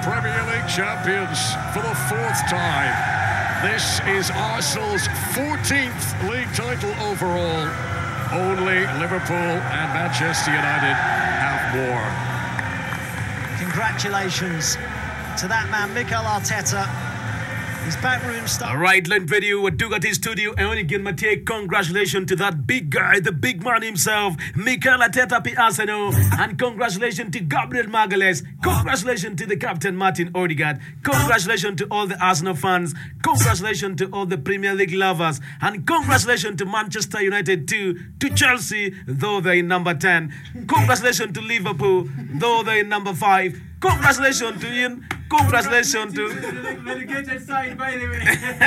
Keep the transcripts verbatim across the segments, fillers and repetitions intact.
Premier League champions for the fourth time. This is Arsenal's fourteenth league title overall. Only Liverpool and Manchester United have more. Congratulations to that man, Mikel Arteta. His backroom stuff. All right, Lent video with Dugati Studio. And only again, Mathieu, congratulations to that big guy, the big man himself, Mikel Arteta P. Arsenal. And congratulations to Gabriel Magalhaes. Congratulations to the captain, Martin Odegaard. Congratulations to all the Arsenal fans. Congratulations to all the Premier League lovers. And congratulations to Manchester United too, to Chelsea, though they're in number ten. Congratulations to Liverpool, though they're in number five. Congratulations to Ian. Congratulations to relegated side, by the way.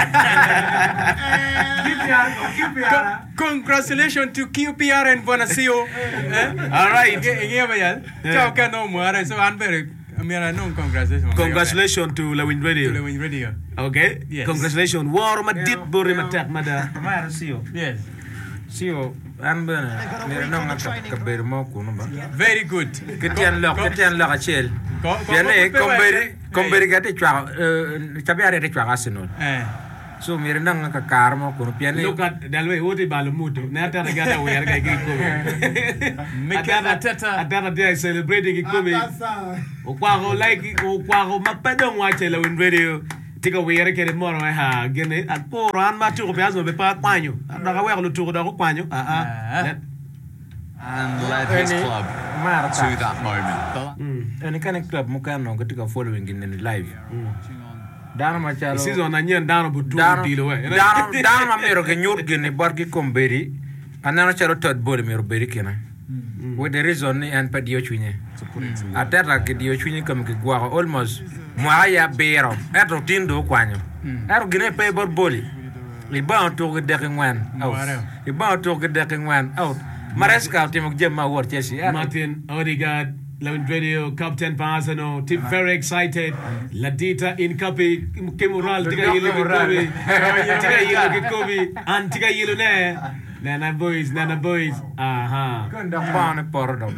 Congratulations to Q P R and Bonasio. All right. Ciao, Cano Muara. So I'm very. I mean, I know congratulations. Congratulations to Lewin Radio. To Lewin Radio. Okay. Yes. Congratulations. War Madit Buri Matak Mada. Mara Sio. Yes. Sio. Anbana. Nang kabir mo kuno ba. Very good. Ketian lok, ketian lok achel. Yane komberi komberi gati chwa chabiare de chwa Arsenal. Eh. So mere nang ka karmo kuno piane. Look at dalwe odi balumuto. Na tara gata we ga giko. Mikel Arteta. Atara dia celebrating ikomi. Okwago like okwago mapadong wa chela win radio. Tika we yere kere moro ha gene akoro an ma tuko biazo be pa kwanyo. Daga we lo tuko dago kwanyo. Ah ah. And led his club to that moment. Any kind of club mukano katika following in the live. Dano machalo. Season na nyen dano butu dilo we. Dano dano mamero ke nyur gene barki komberi. Anano chalo third ball mero beri kena. With the reason and pa dio chwinye. Atera ke dio chwinye kam ke gwa almost moya bero. Etro tindo kwanyo. Ero gene pe bor boli. Iba to ke deke ngwan. Iba to ke deke ngwan out. Maresca timok jema war Chelsea. Martin Odegaard, Lewin Radio, captain Arsenal, team very excited. Ladita in Kapi, Kemural, Tiga Yilo Kobi, Tiga Yilo Kobi, and Tiga Yilo Ne. Nana boys, Nana boys. Aha. Kanda paan pordo.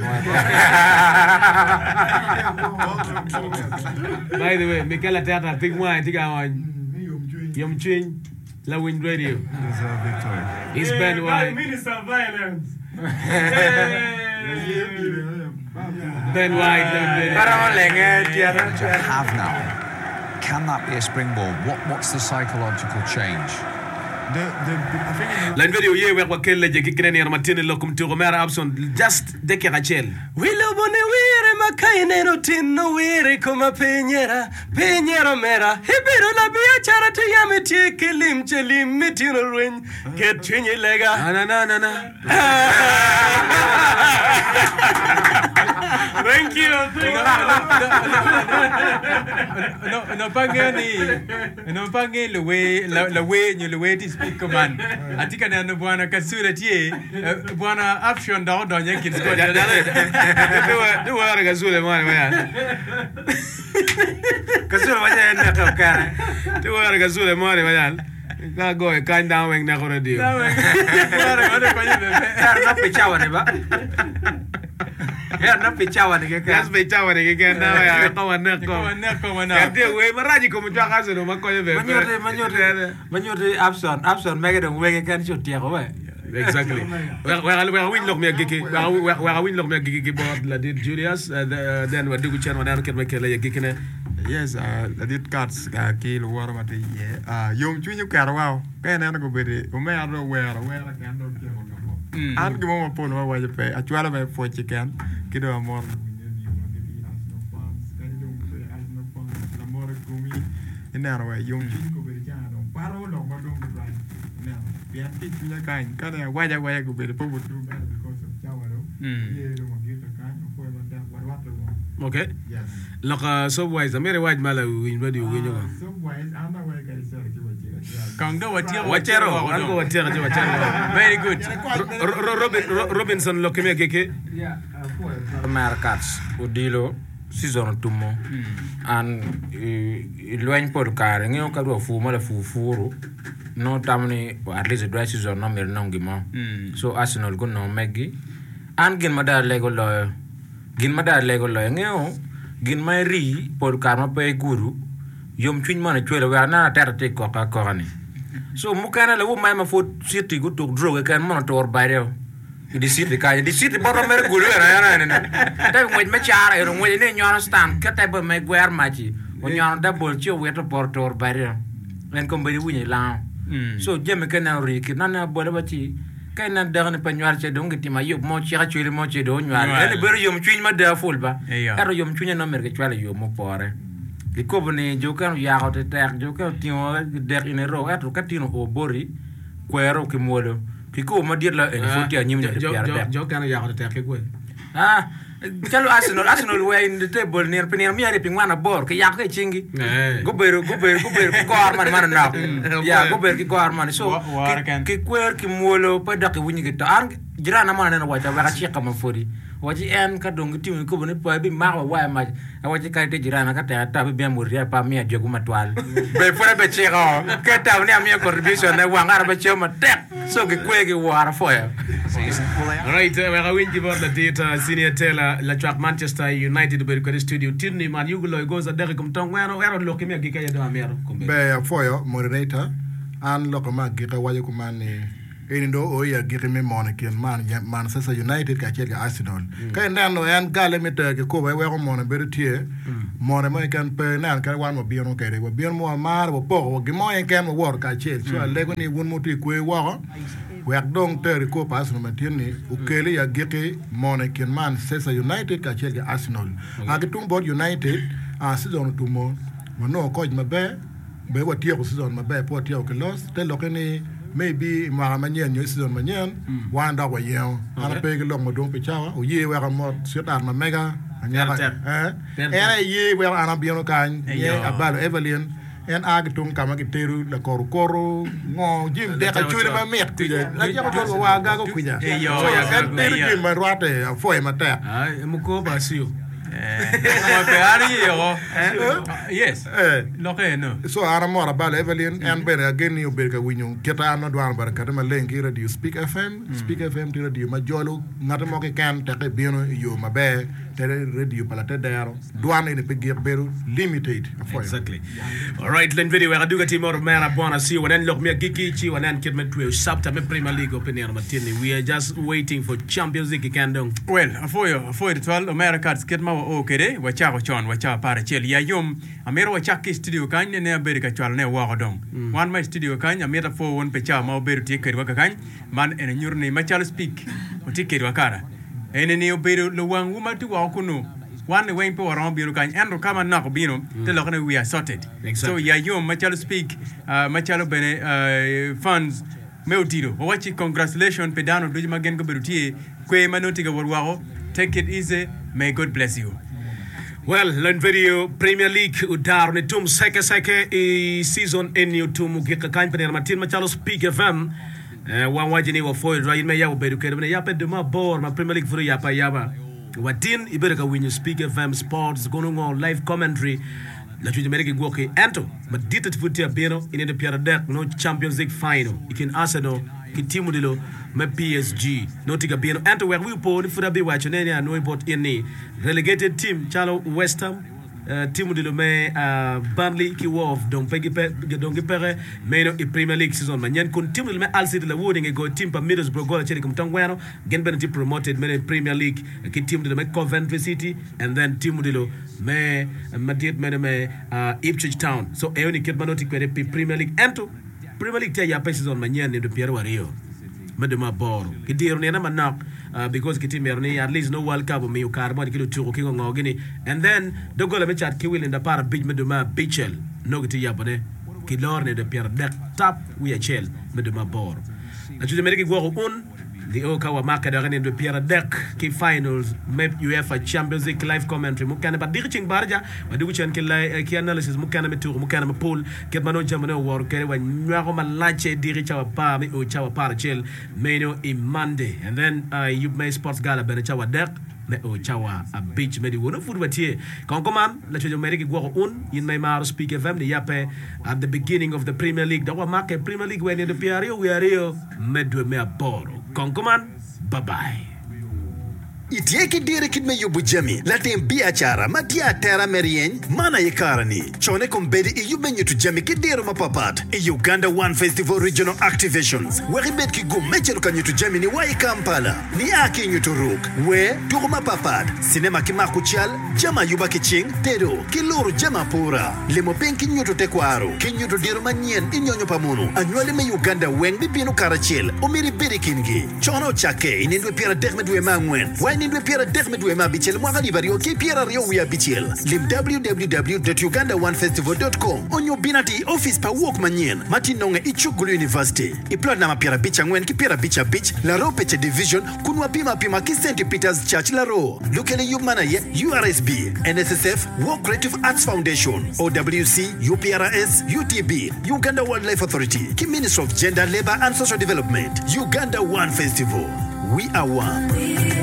By the way, Mikel Arteta, big one, Tiga one. Yom Chin, Lewin Radio. He's been wide. Minister of Violence. Ben White, To have now, can that be a springboard? What, what's the psychological change? The, the, I think Line video ye we wakele je kikene ni Martin lokum to Romero Abson just deke rachel. Willow bone wire makaine no tinno wire kuma peñera peñera mera hebiro la bia chara to yamiti kilim chelim mitino ring get chinye lega Na na na na. Thank you. No no pangani no pangi le we le we ni le we to speak command. Atika na no bwana kasura tie bwana option down down yankin squad. Du wa ga zule mwana mwana. Kasura wanya na kakara. Du wa ga zule mwana mwana. Ka go e kan down wing na ko radio. Bwana bwana kwa yeye. Na pechawa ne ba. Ya na pechawa ne ke Gas pechawa ne ke na ya ka wana ko. Wana ko wana. Kati we maraji ko mtwa kaso no makoye be. Manyote manyote manyote Abson Abson mega don wege kan chotia ko we. Exactly. We we we win lok me giki. We we win lok me giki board la did Julius then we do chen wana ket me kele giki ne. yes, uh, I did cards, uh, kill water, but yeah, uh, young twin you care wow, can I go with it? You may have no where, where I can do it. I'm going to pull away the pay. I try to make four chicken, get a more. In that way, young twin go with the channel, parallel, but don't be right. Now, we have teach me a kind, kind of why I go with the people too bad because of shower. Yeah, don't want to get a kind of foil on that, what water. Okay. Yes. Look, uh, subwise, I'm very white mala win radio win you. Subwise, I'm not going to say Kangdo watiro watiro ango watiro je watiro. Very good. Robin Robinson lokeme keke. Yeah, uh, Marcats Udilo season tumo and loin por car ngeo ka do fu mala fu furu no tamni at least the dry season no mer nongimo. So Arsenal go no megi and gin mada lego lo gin mada lego lo ngeo gin mai ri por karma pe guru yom twin man chwele wa na tera te ko ka ko ni so mu kana le wo mai ma fo city go to droge kan man tor bayre di city ka di city boro mer guru na na na da mo me chara ro mo ne nyon stand ka te ba me gwer ma chi o nyon da bol chi we to por tor bayre en ko bari wuni la so jeme kana ri ki na na bole ba chi kai na da ne pa nywar che do ngiti ma yob mo chi ha chwele mo che do nywar en bari yom twin ma da ful ba ero yom twin no mer ke chwele yom mo pore ki ko bone jokan ya ko te tek jokan ti o der ine ro atru katino o bori kwero ki molo ki ko ma dir la en foti a nyim de piara jokan ya ko te tek ko ah Chalo Arsenal, Arsenal were in the table near Penir Mia Pingwana bor, Kayak chingi. Go bear, go bear, go bear, go arman man now. Yeah, go bear, go arman. So, Kikwer Kimolo, Padak winning it. Jirana man and what I check on forty. What you end Kadung Tim Kubun, Poby Mawa, why am I? I want to carry Jirana Kata, Tabi Bemuria, Pamia, Jogumatual. Before I bet check on, cut down near contribution, I want Arabachoma tech. So Kikwegi war fire. Right, we're going to the data senior Taylor, La Track Manchester United, but the studio, Tidney, Man, you goes a Derek Tom, where I don't look at me, Gika, Bear for your moderator and Lokama Gita Wayakumani. In do oya girime monarchy man Manchester United ka chega Arsenal ka ndano yan gale mete ke ko we ko mon bertie mon mo kan pe nan ka wan mo bion ka re bion mo mar bo po go mo en kan mo wor ka chel so le ko ni won mo ti ko wo we ak dong ter ko pas no matini u kele ya gete monarchy Manchester United ka chega Arsenal ak tum bod United a season tu mo no ko ma be be wa tie ko season ma be po tie ko los te lo ni maybe Maramanian, you see on Manian, one dog a year, and a peg along with Don Pichawa, or ye were a more shut out my mega, and a ye were an abiano kind, a bad Evelyn, and Agatum Kamakiteru, the Korokoro, no, Jim, they are chewing my meat, like you go to a gago quilla. And they my rate, a foy matter. I'm a go by you. Yes. Loke no. So I am more about Evelyn and better again you better when you get on not one but Kadama Link here do you speak F M, speak F M to radio Majolo, not a moke can take a bino you my bear, radio palate there, Duan in the big beru limited. Exactly. All right, then video where I do get him more man upon see when then look me a gikichi when then kid me to Sabta Premier League opinion Martini. We are just waiting for Champions League can do. Well, for you for the twelve America get my okay, wacha chon wacha para chel ya yum amero wacha ki studio kan ne America chwal ne wa dong one my studio kan ameta fo won pecha ma beru ticket wa kan man en nyurni machal speak o ticket wa kara en ne beru lo wan wuma ti wa kuno one way po ron beru kan en kama na ko bino te lo kan we are sorted so ya yum machal speak machal bene funds meutiro wachi congratulations pedano do magen go beru tie kwe manoti ga warwa take it easy. May God bless you. Well, learn video Premier League udar ne tum seke seke e season in you tum gika kan penel Martin Machalo Speak F M wan wajini wa foy right me yawo bedu kere ne yape de ma bor ma Premier League furu yapa yaba watin ibereka win you Speak F M sports going on live commentary la tuji mereke goke ento ma ditat futia beno in the Pierre Deck no Champions League final ikin Arsenal ki timu dilo me P S G no tiga beno ento where we po ni fura be watch nene no import in relegated team chalo West Ham uh, timu dilo me uh, Burnley ki wolf donc pegi pe donc pere meno i Premier League season manyen kon timu dilo me Al City la wodi nge go team pa Middlesbrough goal cheri kum tangwano gen ben promoted me Premier League ki timu dilo me Coventry City and then timu dilo me Madrid me me uh, Ipswich Town so e oni ket manoti kwere pi Premier League ento Premier League ya pa season manyen ne de Pierre Wario medema bor kidir ne na manak uh, because kitim erni at least no World Cup me ukar mo kilo turo kingo ngogini and then the goal me chat kiwil in the para big medema bichel no giti yabone kilor ne de Pierre Deck tap we a chel medema bor na tu meriki go on the Okawa market in the Pierre Deck ki finals map UEFA Champions League live commentary mukana ba dirching barja wadu chen ki ki analysis mukana me tour mukana me pool ket mano jamano war kere wa nyako ma lache diricha wa pa me o chawa para chel meno in Monday and then uh, you may sports gala ben chawa Deck me o chawa a beach me di wono food watie kon komam la chojo meriki go on in my mar Speak F M ni yape at the beginning of the Premier League da wa market Premier League when in the Pierre we are here medwe me aboro Konkuman, bye-bye. itieki dire kid me yubu jami latin biachara matia terra merien mana yekarani chone kombedi e yube nyutu jami kidiro mapapat e Uganda One Festival Regional Activations wari bet ki gum mechelu kan nyutu jami ni wai Kampala ni aki nyutu ruk we duro mapapat sinema ki makuchal jama yuba kiching tedo kiluru jama pura limo penki nyutu tekwaro ki nyutu diro manien inyonyo pamuno anywale me Uganda weng bibinu karachil omiri beri kingi chono chake inindwe piera dekmedwe mangwen wai nindwe piera dekmedwe ma bichel mwaka libario ki piera rio wia bichel lim w w w dot uganda one festival dot com onyo binati office pa wok manien mati nonge ichugulu university iplot na mapiera bicha ngwen ki piera bicha beach la ro peche division kunwa pima pima ki Saint Peter's Church la ro lukele yumana ye U R S B N S S F Work Creative Arts Foundation O W C U P R S U T B Uganda Wildlife Authority ki Ministry of Gender Labor and Social Development Uganda One Festival we are one.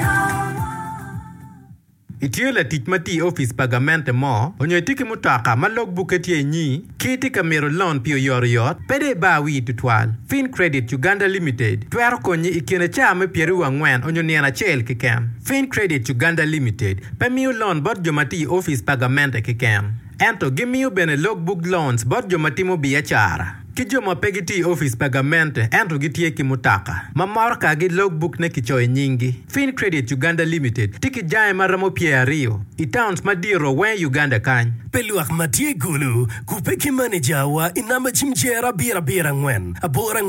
Itio la titmati office pagamente mo onyo tiki mutaka malog buketi nyi kiti kamero loan pio yor yot pede ba wi tutwal Fin Credit Uganda Limited twero konyi ikene chame pieru wangwen onyo niana chel kikem Fin Credit Uganda Limited pemio loan bot jomati office pagamente kikem ento gimio bene logbook loans bot jomati mo biachara Kijoma pegiti office pagamente ento gitie kimutaka. Mamarka gi logbook ne kichoy nyingi. Fin Credit Uganda Limited tiki jae maramo pia rio. Itowns madiro wen Uganda kany. Peluak matie gulu kupeki manager wa inama chimjera bira bira ngwen. Abora